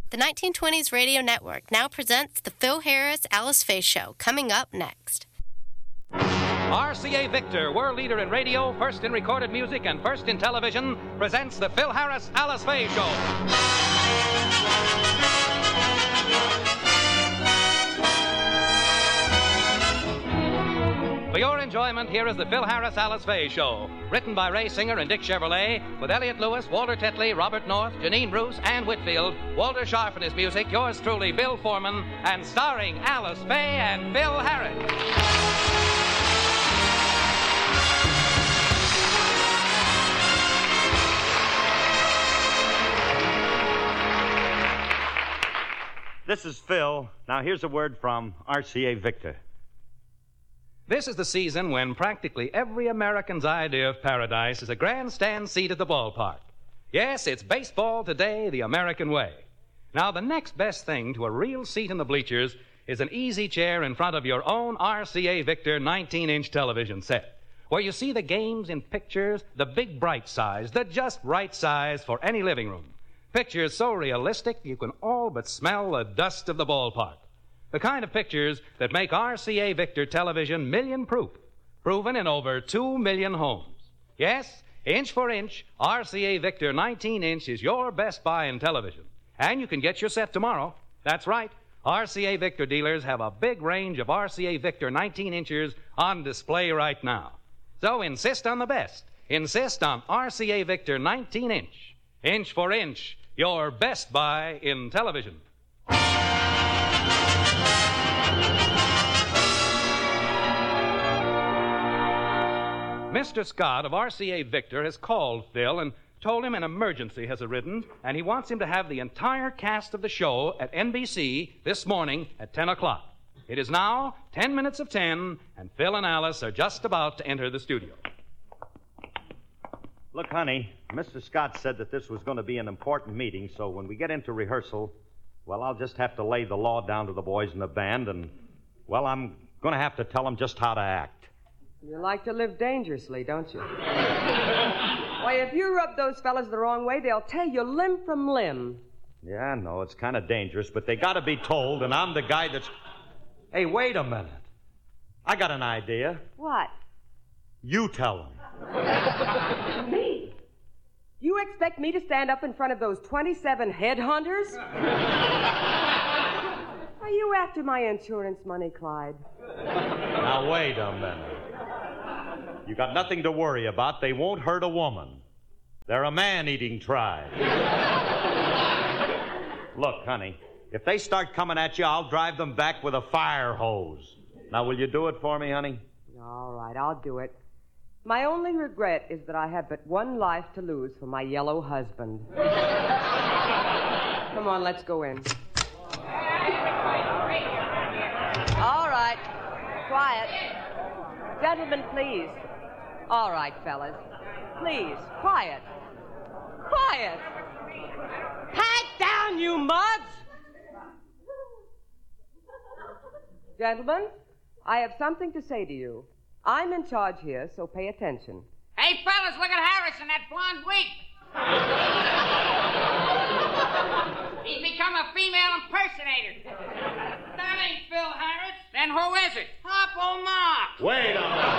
The 1920s Radio Network now presents the Phil Harris Alice Faye Show, coming up next. RCA Victor, world leader in radio, first in recorded music, and first in television, presents the Phil Harris Alice Faye Show. For your enjoyment, here is the Phil Harris Alice Faye Show. Written by Ray Singer and Dick Chevrolet, with Elliot Lewis, Walter Tetley, Robert North, Janine Bruce, Ann Whitfield, Walter Scharf and his music, yours truly, Bill Foreman, and starring Alice Faye and Phil Harris. This is Phil. Now, here's a word from RCA Victor. This is the season when practically every American's idea of paradise is a grandstand seat at the ballpark. Yes, it's baseball today the American way. Now, the next best thing to a real seat in the bleachers is an easy chair in front of your own RCA Victor 19-inch television set, where you see the games in pictures, the big bright size, the just right size for any living room. Pictures so realistic you can all but smell the dust of the ballpark. The kind of pictures that make RCA Victor television million-proof, proven in over 2 million homes. Yes, inch for inch, RCA Victor 19-inch is your best buy in television. And you can get your set tomorrow. That's right. RCA Victor dealers have a big range of RCA Victor 19-inchers on display right now. So insist on the best. Insist on RCA Victor 19-inch. Inch for inch, your best buy in television. Mr. Scott of RCA Victor has called Phil and told him an emergency has arisen, and he wants him to have the entire cast of the show at NBC this morning at 10 o'clock. It is now 10 minutes of 10, and Phil and Alice are just about to enter the studio. Look, honey, Mr. Scott said that this was going to be an important meeting, so when we get into rehearsal, well, I'll just have to lay the law down to the boys in the band, and, well, I'm going to have to tell them just how to act. You like to live dangerously, don't you? Why, if you rub those fellas the wrong way, they'll tear you limb from limb. Yeah, I know, it's kind of dangerous, but they got to be told, and I'm the guy that's... Hey, wait a minute. I got an idea. What? You tell them. Me? You expect me to stand up in front of those 27 headhunters? Are you after my insurance money, Clyde? Now, wait a minute. You got nothing to worry about. They won't hurt a woman. They're a man-eating tribe. Look, honey, if they start coming at you, I'll drive them back with a fire hose. Now, will you do it for me, honey? All right, I'll do it. My only regret is that I have but one life to lose for my yellow husband. Come on, let's go in. All right, quiet. Gentlemen, please. All right, fellas. Please, quiet. Quiet. Pipe down, you muds! Gentlemen, I have something to say to you. I'm in charge here, so pay attention. Hey, fellas, look at Harris in that blonde wig. He's become a female impersonator. That ain't Phil Harris. Then who is it? Hoppo Marx. Wait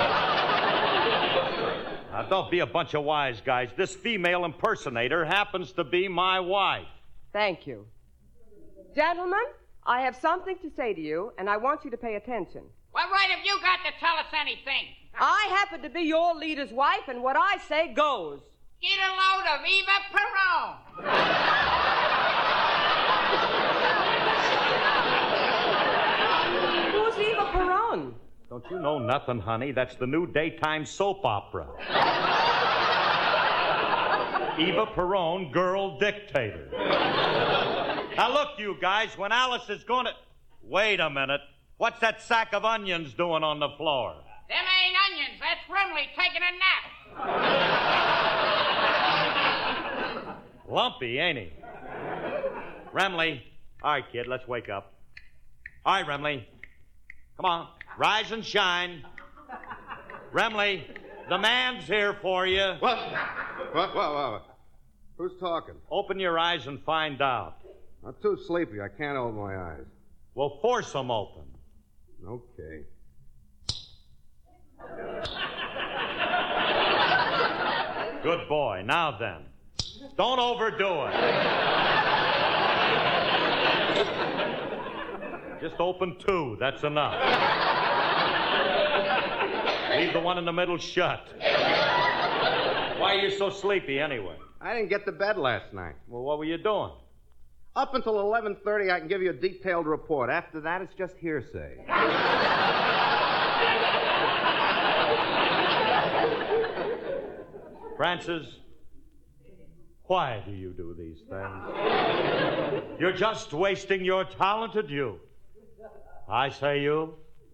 a minute. Now, don't be a bunch of wise guys. This female impersonator happens to be my wife. Thank you. Gentlemen, I have something to say to you, and I want you to pay attention. What right have you got to tell us anything? I happen to be your leader's wife, and what I say goes. Get a load of Eva Perón. Who's Eva Perón? Don't you know nothing, honey? That's the new daytime soap opera. Eva Perón, girl dictator. Now, look, you guys, when Alice is going to... Wait a minute. What's that sack of onions doing on the floor? Them ain't onions. That's Brimley taking a nap. Lumpy, ain't he? Remley. All right, kid, let's wake up. All right, Remley. Come on. Rise and shine. Remley, the man's here for you. What? Who's talking? Open your eyes and find out. I'm too sleepy. I can't open my eyes. Well, force them open. Okay. Good boy. Now then, don't overdo it. Just open 2. That's enough. Leave the one in the middle shut. Why are you so sleepy anyway? I didn't get to bed last night. Well, what were you doing? Up until 11:30, I can give you a detailed report. After that, it's just hearsay. Francis, why do you do these things? You're just wasting your talented youth. I say you.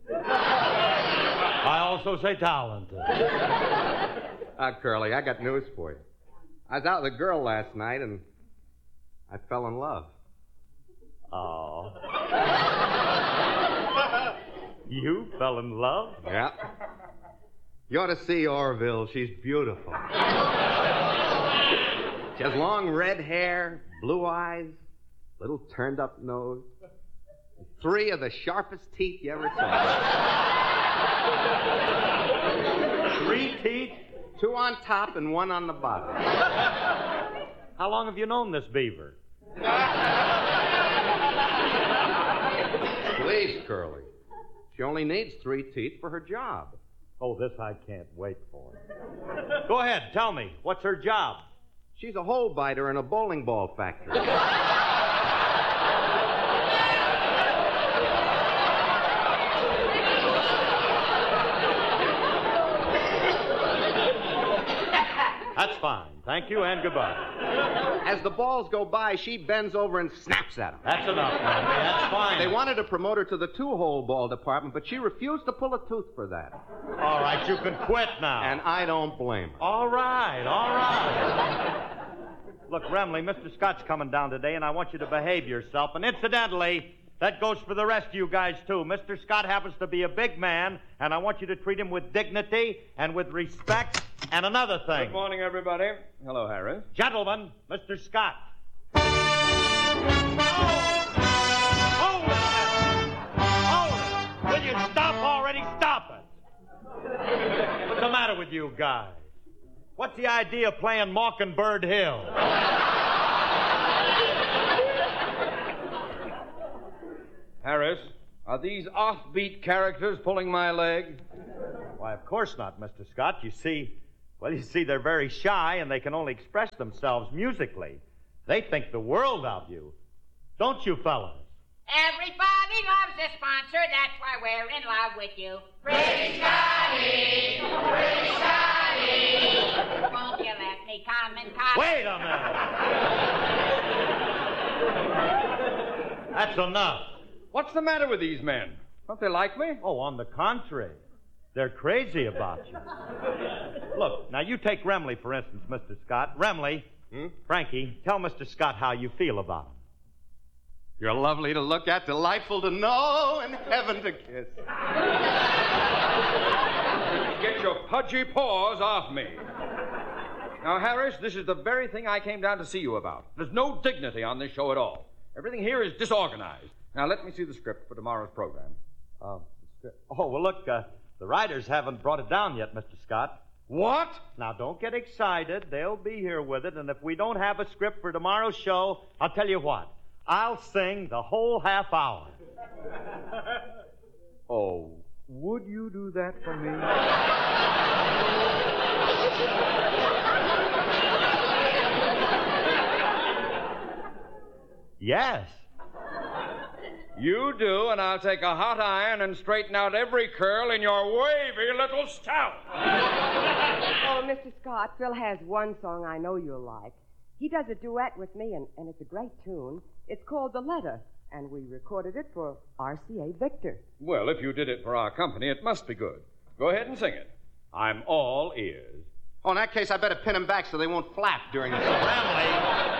I also say talented. Curly, I got news for you. I was out with a girl last night, and I fell in love. Oh. You fell in love? Yeah. You ought to see Orville. She's beautiful. She has long red hair, blue eyes, little turned-up nose, 3 of the sharpest teeth you ever saw. 3 teeth? 2 on top and 1 on the bottom. How long have you known this beaver? Please, Curly. She only needs 3 teeth for her job. Oh, this I can't wait for. Go ahead, tell me. What's her job? She's a hole biter in a bowling ball factory. That's fine. Thank you and goodbye. As the balls go by, she bends over and snaps at them. That's enough, Randy. That's fine. They wanted to promote her to the 2-hole ball department, but she refused to pull a tooth for that. All right, you can quit now. And I don't blame her. All right, all right. Look, Remley, Mr. Scott's coming down today, and I want you to behave yourself. And incidentally, that goes for the rest of you guys, too. Mr. Scott happens to be a big man, and I want you to treat him with dignity and with respect. And another thing. Good morning, everybody. Hello, Harris. Gentlemen, Mr. Scott. Hold it! Hold it! Will you stop already? Stop it! What's the matter with you guys? What's the idea of playing Mockingbird Hill? Harris, are these offbeat characters pulling my leg? Why, of course not, Mr. Scott. You see, they're very shy and they can only express themselves musically. They think the world of you. Don't you, fellas? Everybody loves a sponsor. That's why we're in love with you. Pretty Scotty! Pretty Scotty! Won't you let me come and talk? Wait a minute! That's enough. What's the matter with these men? Don't they like me? Oh, on the contrary. They're crazy about you. Look, now you take Remley, for instance, Mr. Scott. Remley, Frankie, tell Mr. Scott how you feel about him. You're lovely to look at, delightful to know, and heaven to kiss. Get your pudgy paws off me. Now, Harris, this is the very thing I came down to see you about. There's no dignity on this show at all. Everything here is disorganized. Now, let me see the script for tomorrow's program. Oh, well, look, the writers haven't brought it down yet, Mr. Scott. What? Now, don't get excited. They'll be here with it, and if we don't have a script for tomorrow's show, I'll tell you what. I'll sing the whole half hour. Oh, would you do that for me? Yes. You do, and I'll take a hot iron and straighten out every curl in your wavy little snout. Oh, Mr. Scott, Phil has one song I know you'll like. He does a duet with me, and it's a great tune. It's called The Letter, and we recorded it for RCA Victor. Well, if you did it for our company, it must be good. Go ahead and sing it. I'm all ears. Oh, in that case, I better pin them back so they won't flap during the song. Remley.